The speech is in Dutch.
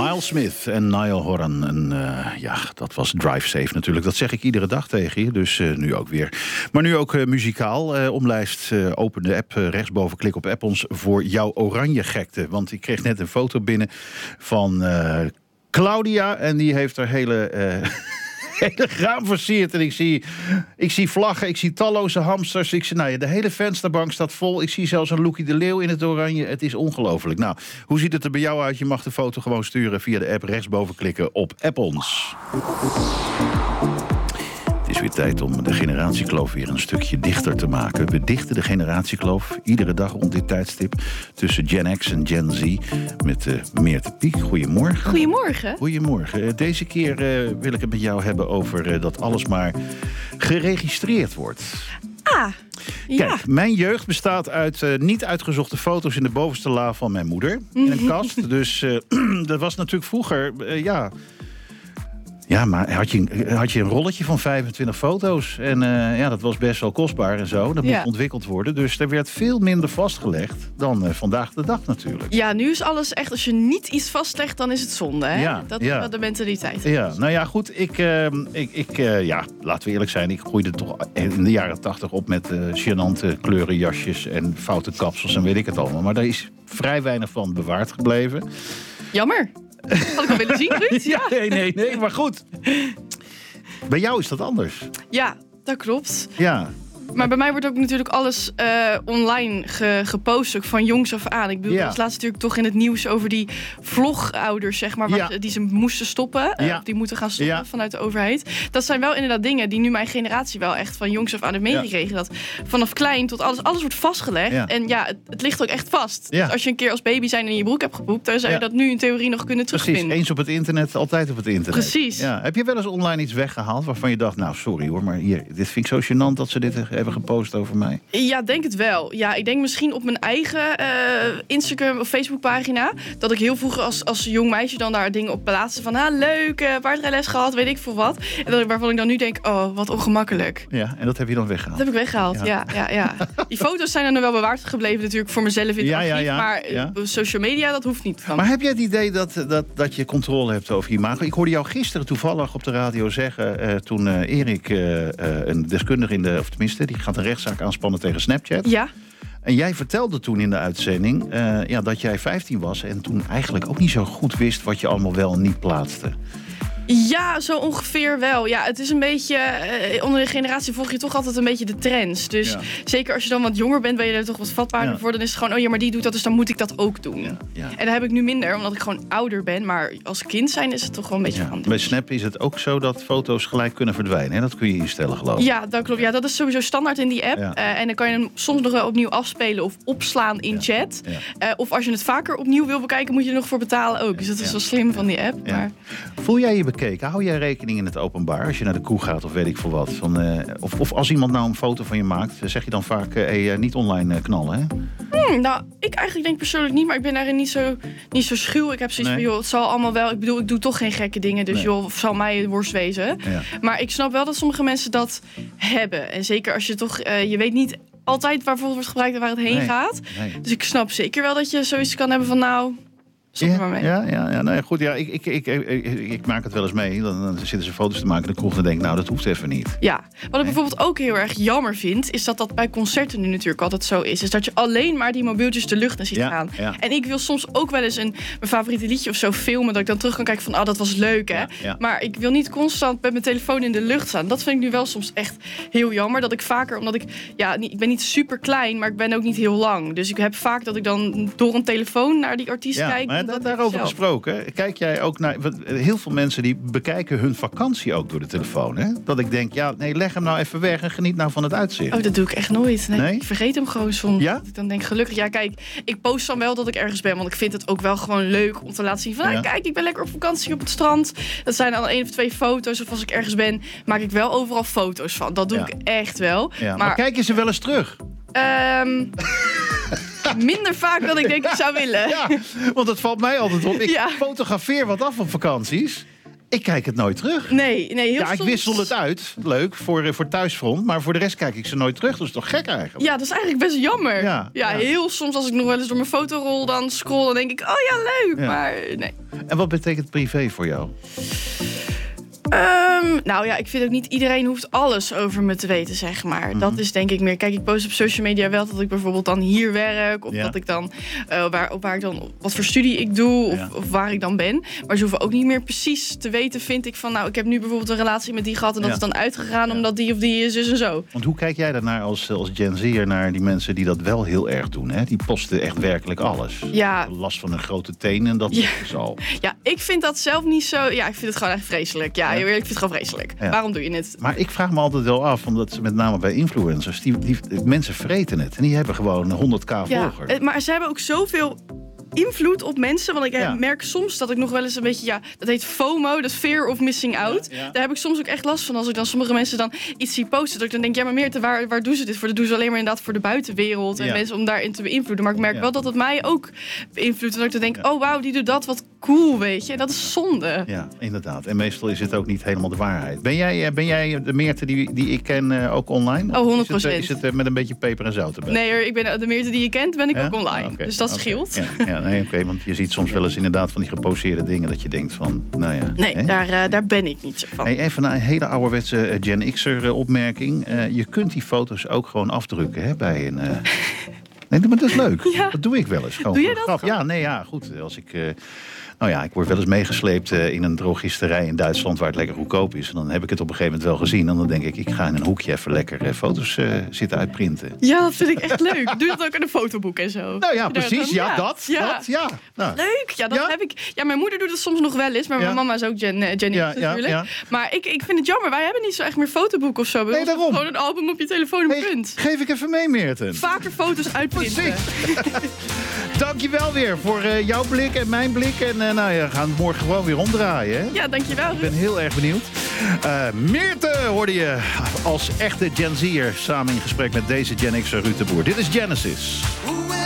Miles Smith en Niall Horan. En dat was Drive Safe natuurlijk. Dat zeg ik iedere dag tegen je, dus nu ook weer. Maar nu ook muzikaal. Omlijst, open de app rechtsboven, klik op App-ons voor jouw oranje gekte. Want ik kreeg net een foto binnen van Claudia. En die heeft haar hele raam versierd. En ik zie vlaggen, ik zie talloze hamsters. Ik zie, de hele vensterbank staat vol. Ik zie zelfs een Loekie de Leeuw in het oranje. Het is ongelooflijk. Nou, hoe ziet het er bij jou uit? Je mag de foto gewoon sturen via de app. Rechtsboven klikken op App-ons. Het is weer tijd om de generatiekloof weer een stukje dichter te maken. We dichten de generatiekloof iedere dag rond dit tijdstip tussen Gen X en Gen Z met Meerte Piek. Goedemorgen. Goedemorgen. Goedemorgen. Deze keer wil ik het met jou hebben over dat alles maar geregistreerd wordt. Ja. Kijk, mijn jeugd bestaat uit niet uitgezochte foto's in de bovenste la van mijn moeder. In een kast. Dus dat was natuurlijk vroeger, Ja, maar had je een rolletje van 25 foto's. En dat was best wel kostbaar en zo. Dat moest ontwikkeld worden. Dus er werd veel minder vastgelegd dan vandaag de dag natuurlijk. Ja, nu is alles echt... Als je niet iets vastlegt, dan is het zonde. Hè? Ja, dat is wel de mentaliteit. Ja, nou ja, goed. Laten we eerlijk zijn. Ik groeide toch in de jaren 80 op met gênante kleurenjasjes en foute kapsels en weet ik het allemaal. Maar daar is vrij weinig van bewaard gebleven. Jammer. Had ik al willen zien, Ruud? Ja, nee, maar goed. Bij jou is dat anders. Ja, dat klopt. Ja. Maar bij mij wordt ook natuurlijk alles online gepost, ook van jongs af aan. Ik bedoel, dat was laatst natuurlijk toch in het nieuws over die vlogouders, zeg maar, die ze moesten stoppen. Of die moeten gaan stoppen vanuit de overheid. Dat zijn wel inderdaad dingen die nu mijn generatie wel echt van jongs af aan heeft meegekregen. Dat vanaf klein tot alles wordt vastgelegd. Ja. En het ligt ook echt vast. Ja. Dus als je een keer als baby zijn in je broek hebt gepoept, dan zou je dat nu in theorie nog kunnen terugvinden. Precies, eens op het internet, altijd op het internet. Precies. Ja. Heb je wel eens online iets weggehaald waarvan je dacht, nou sorry hoor, maar hier, dit vind ik zo gênant dat ze dit hebben gepost over mij? Ja, denk het wel. Ja, ik denk misschien op mijn eigen Instagram of Facebook pagina, dat ik heel vroeger als jong meisje dan daar dingen op plaatste van, leuk, paardrijles gehad, weet ik veel wat. En waarvan ik dan nu denk, oh, wat ongemakkelijk. Ja, en dat heb je dan weggehaald? Dat heb ik weggehaald, ja. Die foto's zijn er nog wel bewaard gebleven natuurlijk voor mezelf in het archief, maar social media, dat hoeft niet. Maar heb jij het idee dat je controle hebt over je imago? Ik hoorde jou gisteren toevallig op de radio zeggen, toen Erik, een deskundige of tenminste, die gaat een rechtszaak aanspannen tegen Snapchat. Ja. En jij vertelde toen in de uitzending dat jij 15 was en toen eigenlijk ook niet zo goed wist wat je allemaal wel en niet plaatste. Ja, zo ongeveer wel. Ja, het is een beetje... onder de generatie volg je toch altijd een beetje de trends. Dus zeker als je dan wat jonger bent, ben je er toch wat vatbaarder voor. Dan is het gewoon, oh ja, maar die doet dat, dus dan moet ik dat ook doen. Ja. Ja. En dat heb ik nu minder, omdat ik gewoon ouder ben. Maar als kind zijn is het toch wel een beetje anders. Bij Snap is het ook zo dat foto's gelijk kunnen verdwijnen. Hè? Dat kun je instellen, geloof ik. Ja, dat klopt. Ja, dat is sowieso standaard in die app. Ja. En dan kan je hem soms nog wel opnieuw afspelen of opslaan in chat. Ja. Of als je het vaker opnieuw wil bekijken, moet je er nog voor betalen ook. Dus dat is wel slim van die app. Ja. Maar... Voel jij je bekeken? Hou jij rekening in het openbaar als je naar de kroeg gaat of weet ik veel wat? Of als iemand nou een foto van je maakt, zeg je dan vaak niet online knallen, hè? Nou, ik eigenlijk denk persoonlijk niet, maar ik ben daarin niet zo schuw. Ik heb zoiets van, joh, het zal allemaal wel. Ik bedoel, ik doe toch geen gekke dingen, dus joh, het zal mij worst wezen. Ja. Maar ik snap wel dat sommige mensen dat hebben. En zeker als je toch, je weet niet altijd waarvoor het wordt gebruikt en waar het heen gaat. Nee. Dus ik snap zeker wel dat je zoiets kan hebben van, nou... Ja, goed. Ja, ik maak het wel eens mee. Dan zitten ze foto's te maken en de kroeg dan denk ik, nou, dat hoeft even niet. Ja, wat ik bijvoorbeeld ook heel erg jammer vind, is dat bij concerten nu natuurlijk altijd zo is dat je alleen maar die mobieltjes de lucht in ziet gaan. Ja. En ik wil soms ook wel eens mijn favoriete liedje of zo filmen, dat ik dan terug kan kijken van, dat was leuk, hè. Ja. Maar ik wil niet constant met mijn telefoon in de lucht staan. Dat vind ik nu wel soms echt heel jammer. Dat ik vaker, omdat ik ben niet super klein, maar ik ben ook niet heel lang. Dus ik heb vaak dat ik dan door een telefoon naar die artiest kijk. Daarover gesproken, kijk jij ook naar... Heel veel mensen die bekijken hun vakantie ook door de telefoon. Hè? Dat ik denk, leg hem nou even weg en geniet nou van het uitzicht. Oh, dat doe ik echt nooit. Nee? Ik vergeet hem gewoon soms. Ja? Dan denk ik gelukkig, kijk, ik post dan wel dat ik ergens ben. Want ik vind het ook wel gewoon leuk om te laten zien van... kijk, ik ben lekker op vakantie op het strand. Dat zijn dan 1 of 2 foto's. Of als ik ergens ben, maak ik wel overal foto's van. Dat doe ik echt wel. Ja, maar kijk je ze wel eens terug? Minder vaak dan ik denk ik zou willen. Ja, want dat valt mij altijd op. Ik fotografeer wat af op vakanties. Ik kijk het nooit terug. Nee, heel ik soms... wissel het uit. Leuk, voor thuisfront. Maar voor de rest kijk ik ze nooit terug. Dat is toch gek eigenlijk? Ja, dat is eigenlijk best jammer. Ja, heel soms als ik nog wel eens door mijn fotorol dan scroll... dan denk ik, oh ja, leuk. Ja. Maar nee. En wat betekent privé voor jou? Ik vind ook niet iedereen hoeft alles over me te weten, zeg maar. Mm-hmm. Dat is denk ik meer... Kijk, ik post op social media wel dat ik bijvoorbeeld dan hier werk... of dat ik dan... waar ik dan... wat voor studie ik doe of waar ik dan ben. Maar ze hoeven ook niet meer precies te weten, vind ik... van ik heb nu bijvoorbeeld een relatie met die gehad... en dat is dan uitgegaan omdat die of die is dus en zo. Want hoe kijk jij daarnaar als Gen Z'er... naar die mensen die dat wel heel erg doen? Hè? Die posten echt werkelijk alles. Ja. Last van een grote teen en dat is al. Ja, ik vind dat zelf niet zo... Ja, ik vind het gewoon echt vreselijk. Ja. Ik vind het gewoon vreselijk. Ja. Waarom doe je het? Maar ik vraag me altijd wel af, omdat ze met name bij influencers... die mensen vreten het. En die hebben gewoon 100.000 volgers. Maar ze hebben ook zoveel invloed op mensen. Want ik merk soms dat ik nog wel eens een beetje... dat heet FOMO, dat is Fear of Missing Out. Ja. Daar heb ik soms ook echt last van. Als ik dan sommige mensen dan iets zie posten... dat ik dan denk, maar Meerte, waar doen ze dit voor? Dat doen ze alleen maar inderdaad voor de buitenwereld... en mensen om daarin te beïnvloeden. Maar ik merk wel dat het mij ook beïnvloedt. En dat ik dan denk, oh wauw, die doet dat, wat cool, weet je. Dat is zonde. Ja, inderdaad. En meestal is het ook niet helemaal de waarheid. Ben jij de Meerte die ik ken ook online? Oh, 100%. Is het met een beetje peper en zout erbij? Nee hoor, ik ben de Meerte die je kent, ben ik ook online. Okay. Dus dat scheelt. Oké, want je ziet soms wel eens inderdaad van die geposeerde dingen... dat je denkt van, Nee, daar ben ik niet zo van. Hey, even een hele ouderwetse Gen X'er opmerking. Je kunt die foto's ook gewoon afdrukken bij een... Nee, maar dat is leuk. Ja. Dat doe ik wel eens. Gewoon doe je dat? Ja, goed. Als ik... ik word wel eens meegesleept in een drogisterij in Duitsland... waar het lekker goedkoop is. En dan heb ik het op een gegeven moment wel gezien. En dan denk ik ga in een hoekje even lekker foto's zitten uitprinten. Ja, dat vind ik echt leuk. Doe dat ook in een fotoboek en zo. Nou ja, precies. Dat. Nou. Leuk. Ja, dat heb ik. Ja, mijn moeder doet het soms nog wel eens. Maar mijn mama is ook Gen natuurlijk. Ja. Maar ik vind het jammer. Wij hebben niet zo echt meer fotoboeken of zo. Nee, daarom. Gewoon een album op je telefoon en punt. Geef ik even mee, Meerten. Vaker foto's uitprinten. Dankjewel weer voor jouw blik en mijn blik. En we gaan het morgen gewoon weer omdraaien. Hè? Ja, dankjewel. Ik ben heel erg benieuwd. Meerte hoorde je als echte Gen Z'er samen in gesprek met deze Gen X'er Ruud de Boer. Dit is Genesis.